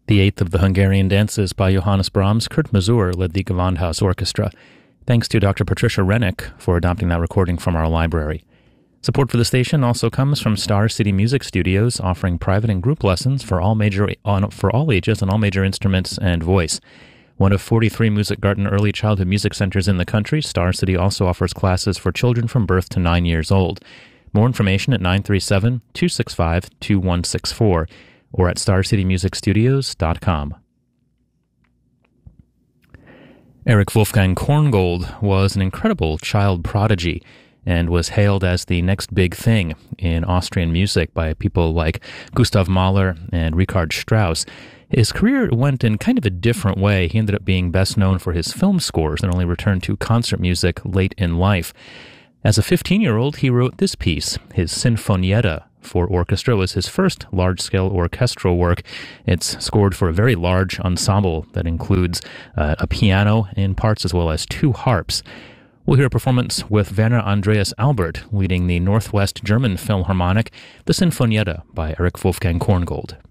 The eighth of the Hungarian dances by Johannes Brahms. Kurt Masur led the Gewandhaus Orchestra. Thanks to Dr. Patricia Rennick for adopting that recording from our library. Support for the station also comes from Star City Music Studios, offering private and group lessons for all ages on all major instruments and voice. One of 43 Music Garden early childhood music centers in the country, Star City also offers classes for children from birth to 9 years old. More information at 937-265-2164 or at starcitymusicstudios.com. Erich Wolfgang Korngold was an incredible child prodigy and was hailed as the next big thing in Austrian music by people like Gustav Mahler and Richard Strauss. His career went in kind of a different way. He ended up being best known for his film scores and only returned to concert music late in life. As a 15-year-old, he wrote this piece. His Sinfonietta for orchestra was his first large-scale orchestral work. It's scored for a very large ensemble that includes a piano in parts as well as 2 harps. We'll hear a performance with Werner Andreas Albert leading the Northwest German Philharmonic, the Sinfonietta by Erich Wolfgang Korngold.